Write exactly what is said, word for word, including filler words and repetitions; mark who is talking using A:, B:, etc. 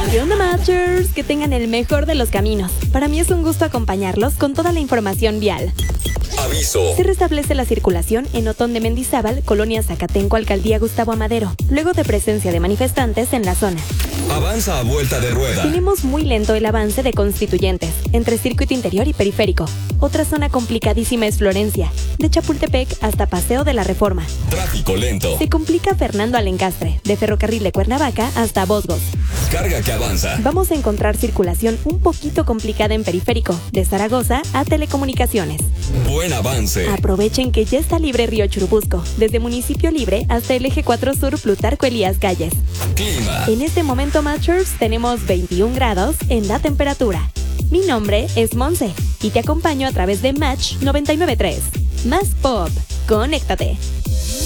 A: ¿Qué onda, Matchers? Que tengan el mejor de los caminos. Para mí es un gusto acompañarlos con toda la información vial.
B: Aviso.
A: Se restablece la circulación en Otón de Mendizábal, Colonia Zacatenco, Alcaldía Gustavo Amadero, luego de presencia de manifestantes en la zona.
B: Avanza a vuelta de rueda.
A: Tenemos muy lento el avance de Constituyentes, entre Circuito Interior y Periférico. Otra zona complicadísima es Florencia, de Chapultepec hasta Paseo de la Reforma.
B: Tráfico lento.
A: Se complica Fernando Alencastre, de Ferrocarril de Cuernavaca hasta Bosgos.
B: Carga que avanza.
A: Vamos a encontrar circulación un poquito complicada en Periférico, de Zaragoza a Telecomunicaciones.
B: Buen avance.
A: Aprovechen que ya está libre Río Churubusco, desde Municipio Libre hasta el Eje cuatro Sur Plutarco Elías Calles.
B: Clima.
A: En este momento, Matchers, tenemos veintiún grados en la temperatura. Mi nombre es Monse y te acompaño a través de Match noventa y nueve punto tres. Más pop, conéctate.